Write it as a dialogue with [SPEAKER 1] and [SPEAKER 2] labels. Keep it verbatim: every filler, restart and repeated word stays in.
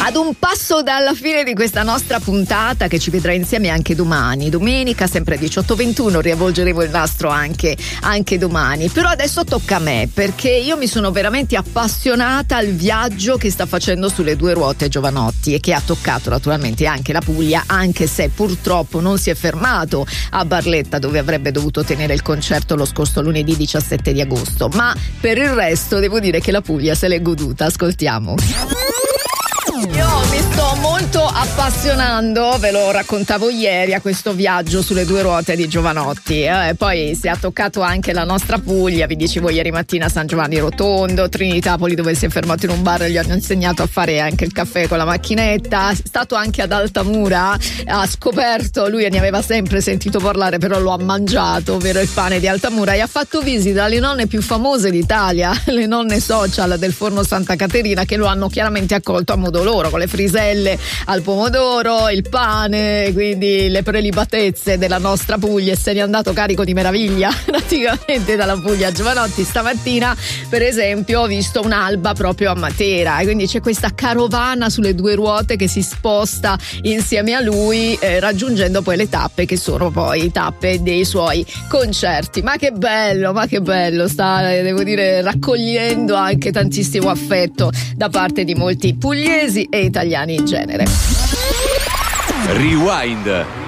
[SPEAKER 1] Ad un passo dalla fine di questa nostra puntata, che ci vedrà insieme anche domani, domenica sempre diciotto ventuno, riavvolgeremo il nastro anche, anche domani. Però adesso tocca a me, perché io mi sono veramente appassionata al viaggio che sta facendo sulle due ruote Jovanotti e che ha toccato naturalmente anche la Puglia, anche se purtroppo non si è fermato a Barletta, dove avrebbe dovuto tenere il concerto lo scorso lunedì diciassette di agosto. Ma per il resto devo dire che la Puglia se l'è goduta. Ascoltiamo. Io mi sto molto appassionando, ve lo raccontavo ieri, a questo viaggio sulle due ruote di Jovanotti. Eh, poi si è toccato anche la nostra Puglia, vi dicevo ieri mattina San Giovanni Rotondo, Trinitapoli, dove si è fermato in un bar e gli hanno insegnato a fare anche il caffè con la macchinetta. È stato anche ad Altamura, ha scoperto, lui ne aveva sempre sentito parlare, però lo ha mangiato, ovvero il pane di Altamura, e ha fatto visita alle nonne più famose d'Italia, le nonne social del forno Santa Caterina, che lo hanno chiaramente accolto a modo loro, con le friselle al pomodoro, il pane, quindi le prelibatezze della nostra Puglia, e se n'è andato carico di meraviglia praticamente dalla Puglia. Jovanotti stamattina per esempio ho visto un'alba proprio a Matera, e quindi c'è questa carovana sulle due ruote che si sposta insieme a lui, eh, raggiungendo poi le tappe che sono poi tappe dei suoi concerti. Ma che bello, ma che bello, sta, devo dire, raccogliendo anche tantissimo affetto da parte di molti pugliesi e italiani in genere.
[SPEAKER 2] Rewind.